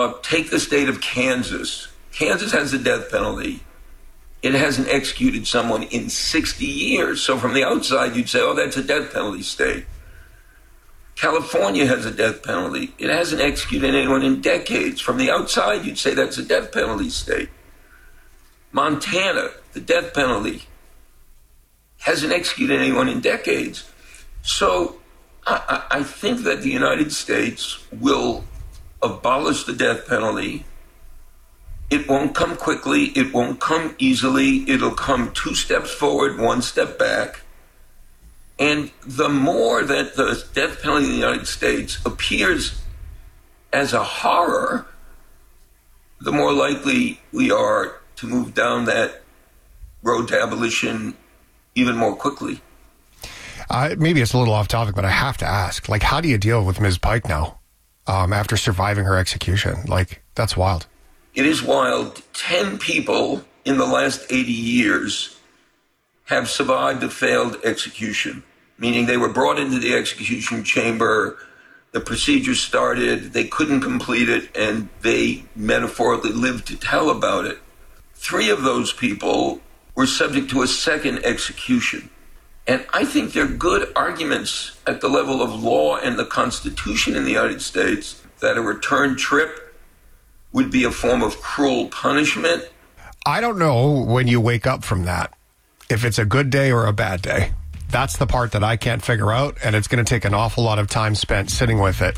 Take the state of Kansas. Kansas has the death penalty. It hasn't executed someone in 60 years. So from the outside, you'd say, oh, that's a death penalty state. California has a death penalty. It hasn't executed anyone in decades. From the outside, you'd say that's a death penalty state. Montana, the death penalty, hasn't executed anyone in decades. So I think that the United States will abolish the death penalty. It won't come quickly. It won't come easily. It'll come 2 steps forward, 1 step back. And the more that the death penalty in the United States appears as a horror, the more likely we are to move down that road to abolition even more quickly. Maybe it's a little off topic, but I have to ask, like, how do you deal with Ms. Pike now after surviving her execution? Like, that's wild. It is wild. 10 people in the last 80 years have survived a failed execution, meaning they were brought into the execution chamber, the procedure started, they couldn't complete it, and they metaphorically lived to tell about it. 3 of those people were subject to a second execution. And I think they're good arguments at the level of law and the Constitution in the United States that a return trip would be a form of cruel punishment. I don't know when you wake up from that, if it's a good day or a bad day. That's the part that I can't figure out, and it's going to take an awful lot of time spent sitting with it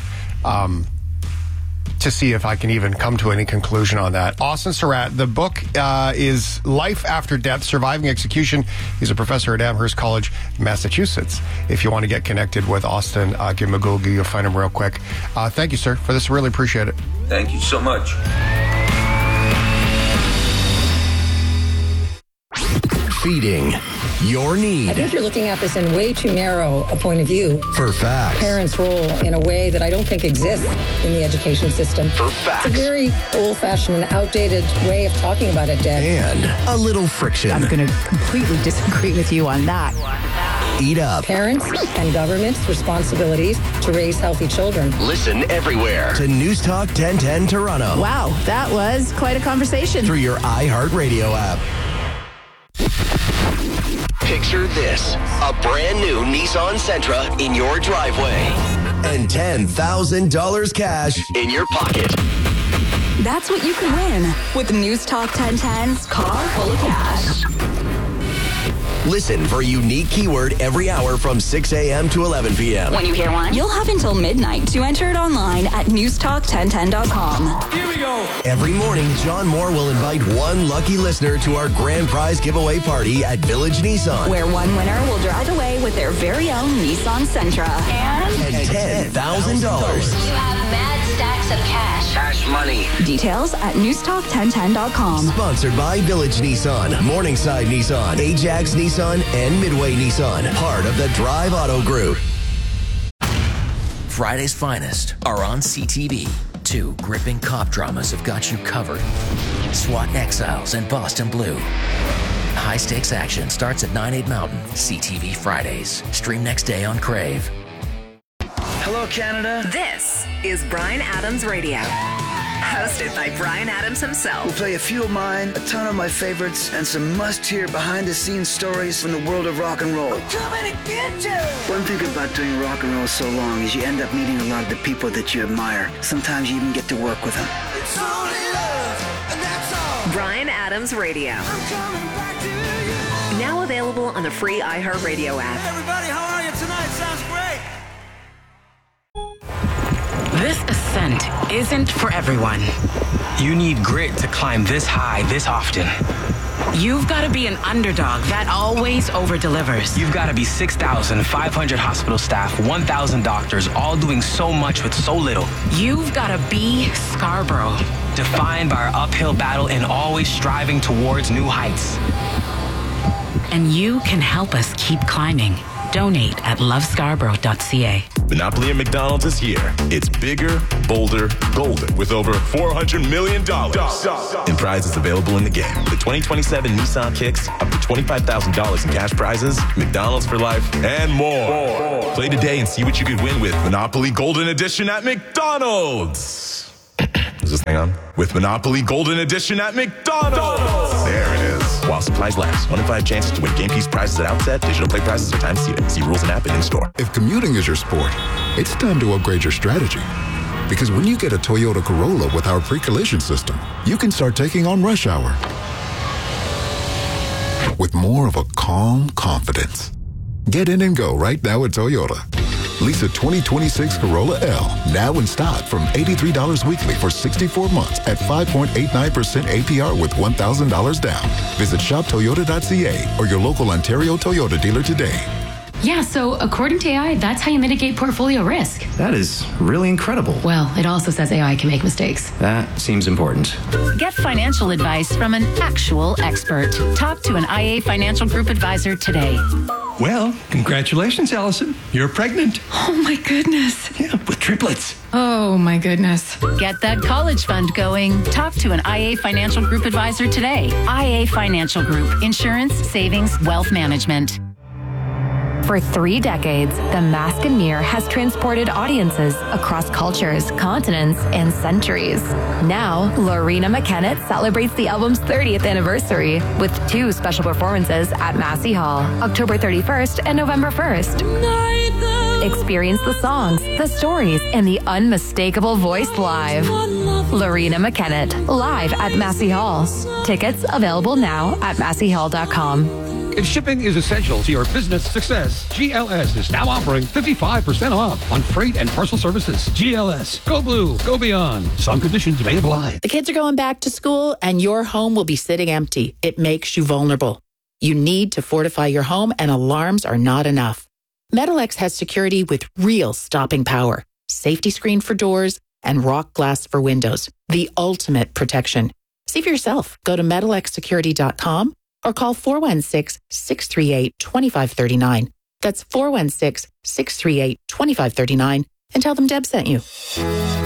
to see if I can even come to any conclusion on that. Austin Surratt, the book is Life After Death, Surviving Execution. He's a professor at Amherst College, Massachusetts. If you want to get connected with Austin, give him a Google. You'll find him real quick. Thank you, sir, for this. Really appreciate it. Thank you so much. Feeding your need. I think you're looking at this in way too narrow a point of view. For facts. Parents' role in a way that I don't think exists in the education system. For facts. It's a very old-fashioned and outdated way of talking about it, Dad. And a little friction. I'm going to completely disagree with you on that. Eat Up. Parents and government's responsibilities to raise healthy children. Listen everywhere to News Talk 1010 Toronto. Wow, that was quite a conversation. Through your iHeartRadio app. Picture this, a brand new Nissan Sentra in your driveway and $10,000 cash in your pocket. That's what you could win with News Talk 1010's Car Full of Cash. Listen for a unique keyword every hour from 6 a.m. to 11 p.m. When you hear one, you'll have until midnight to enter it online at newstalk1010.com. Here we go. Every morning, John Moore will invite one lucky listener to our grand prize giveaway party at Village Nissan. Where one winner will drive away with their very own Nissan Sentra. And $10,000. You have mad stacks of cash. Cash money. Details at newstalk1010.com. Sponsored by Village Nissan, Morningside Nissan, Ajax Nissan, and Midway Nissan. Part of the Drive Auto Group. Friday's finest are on CTV. 2 gripping cop dramas have got you covered. SWAT and Exiles and Boston Blue. High-stakes action starts at 9/8 Mountain. CTV Fridays. Stream next day on Crave. Hello, Canada. This is Bryan Adams Radio. Hosted by Bryan Adams himself. We'll play a few of mine, a ton of my favorites, and some must-hear behind-the-scenes stories from the world of rock and roll. I'm coming to get you! One thing about doing rock and roll so long is you end up meeting a lot of the people that you admire. Sometimes you even get to work with them. It's only love, and that's all. Bryan Adams Radio. I'm coming back to you. Now available on the free iHeartRadio app. Hey everybody, how are you tonight? Sounds great. This ascent isn't for everyone. You need grit to climb this high this often. You've got to be an underdog that always over-delivers. You've got to be 6,500 hospital staff, 1,000 doctors, all doing so much with so little. You've got to be Scarborough. Defined by our uphill battle and always striving towards new heights. And you can help us keep climbing. Donate at lovescarborough.ca. Monopoly at McDonald's is here. It's bigger, bolder, golden with over $400 million in prizes available in the game. The 2027 Nissan Kicks, up to $25,000 in cash prizes, McDonald's for life, and more. Play today and see what you could win with Monopoly Golden Edition at McDonald's. Is this thing on? With Monopoly Golden Edition at McDonald's. There it is. While supplies last. 1 in 5 chances to win game piece prizes at outset. Digital play prizes are time seated. See rules and app and in-store. If commuting is your sport, it's time to upgrade your strategy. Because when you get a Toyota Corolla with our pre-collision system, you can start taking on rush hour with more of a calm confidence. Get in and go right now at Toyota. Lease a 2026 Corolla L, now in stock from $83 weekly for 64 months at 5.89% APR with $1,000 down. Visit shoptoyota.ca or your local Ontario Toyota dealer today. Yeah, so according to AI, that's how you mitigate portfolio risk. That is really incredible. Well, it also says AI can make mistakes. That seems important. Get financial advice from an actual expert. Talk to an IA Financial Group advisor today. Well, congratulations, Allison. You're pregnant. Oh, my goodness. Yeah, with triplets. Oh, my goodness. Get that college fund going. Talk to an IA Financial Group advisor today. IA Financial Group. Insurance, savings, wealth management. For 3 decades, The Mask and Mirror has transported audiences across cultures, continents, and centuries. Now, Lorena McKennett celebrates the album's 30th anniversary with 2 special performances at Massey Hall, October 31st and November 1st. Experience the songs, the stories, and the unmistakable voice live. Lorena McKennett, live at Massey Hall. Tickets available now at masseyhall.com. If shipping is essential to your business success, GLS is now offering 55% off on freight and parcel services. GLS, go blue, go beyond. Some conditions may apply. The kids are going back to school and your home will be sitting empty. It makes you vulnerable. You need to fortify your home and alarms are not enough. Metalex has security with real stopping power, safety screen for doors, and rock glass for windows. The ultimate protection. See for yourself. Go to metalexsecurity.com or call 416-638-2539. That's 416-638-2539 and tell them Deb sent you.